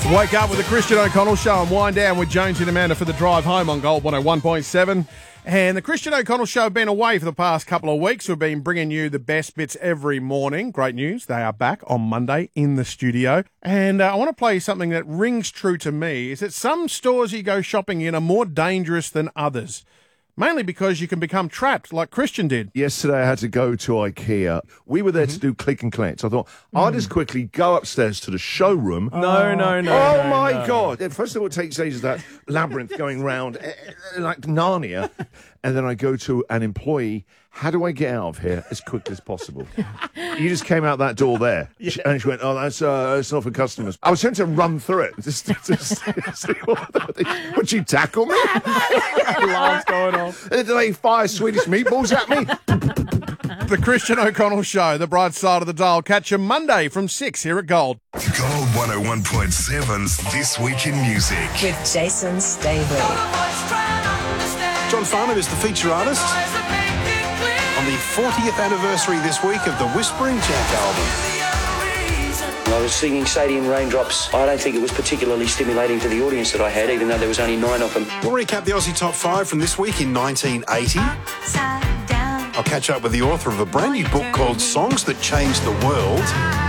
Wake up with the Christian O'Connell Show and wind down with Jones and Amanda for the drive home on Gold 101.7. And the Christian O'Connell Show have been away for the past couple of weeks. We've been bringing you the best bits every morning. Great news, they are back on Monday in the studio. And I want to play you something that rings true to me, is that some stores you go shopping in are more dangerous than others. Mainly because you can become trapped like Christian did. Yesterday I had to go to IKEA. We were there to do click and collect. So I thought, I'll just quickly go upstairs to the showroom. No. Oh, my God. First of all, it takes ages, that labyrinth going round, like Narnia. And then I go to an employee. How do I get out of here as quickly as possible? You just came out that door there. Yeah. And she went, oh, that's not for customers. I was trying to run through it. Would you tackle me? Alarm's going off. Did they fire Swedish meatballs at me? The Christian O'Connell Show, the bright side of the dial. Catch you Monday from 6 here at Gold. Gold 101.7's This Week in Music. With Jason Staveley. John Farnham is the feature artist on the 40th anniversary this week of the Whispering Jack album. I was singing Sadie and Raindrops. I don't think it was particularly stimulating to the audience that I had, even though there was only 9 of them. We'll recap the Aussie Top 5 from this week in 1980. I'll catch up with the author of a brand new book called Songs That Changed the World.